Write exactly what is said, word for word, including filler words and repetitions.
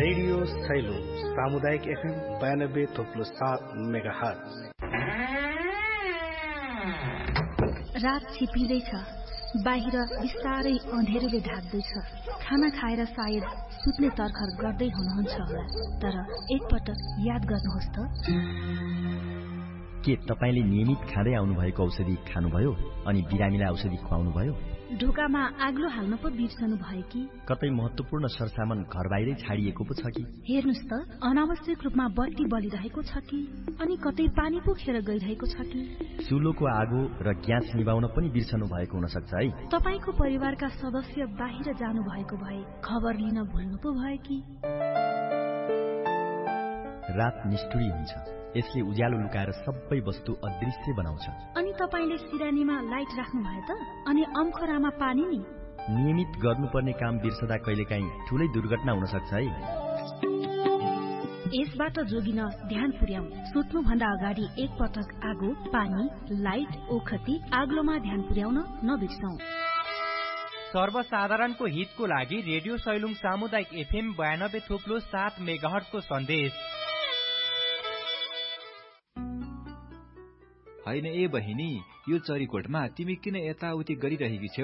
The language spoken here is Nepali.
रेडियो सैलो सामुदायिक एफएम बयानब्बे थोप्लो सात मेगा हर्ज। रात छिपिँदैछ, बाहिर बिस्तारै अँधेरोले ढाक्दैछ। खाना खाएर सायद सुत्ने तर्खर गर्दै हुनुहुन्छ होला, तर एकपटक याद गर्नुहोस् त, के तपाईले नियमित खाँदै आउनुभएको औषधि खानुभयो अनि बिरामीलाई औषधि खुवाउनुभयो? ढोकामा आग्लो हाल्न पो बिर्सनु भयो कि? कतै महत्वपूर्ण सरसामान घर बाहिरै छाडिएको पो छ कि? हेर्नुस् त, अनावश्यक रूपमा बत्ती बलिरहेको छ कि? अनि कतै पानी पो खेर गइरहेको छ कि? चुलोको आगो र ग्यास निभाउन पनि बिर्सनु भएको हुन सक्छ है। तपाईको परिवारका सदस्य बाहिर जानु भएको भए खबर लिन भुल्नु पो भयो कि? रात निष्ठुरी हुन्छ, यसले उज्यालो लुकाएर सबै वस्तु अदृश्य बनाउँछ। अनि तपाईले सिरानीमा लाइट राख्नु भयो त? अनि अम्खरामा पानी नि? नियमित गर्नुपर्ने काम बिर्सदा कहिलेकाहीँ ठूलै दुर्घटना हुन सक्छ है। यसबाट जोगिन ध्यान पुर्याउँ। सुत्नु भन्दा अगाडि एक पटक आगो, पानी, लाइट, ओखती, आग्लोमा ध्यान पुर्याउन नबिर्सौं। सर्वसाधारणको हितको लागि रेडियो सैलुङ सामुदायिक एफएम बयानब्बे थोप्लो सात मेगाहर्जको सन्देश। होइन ए बहिनी, यो चरीकोटमा तिमी किन यताउति गरिरहेकी छौ?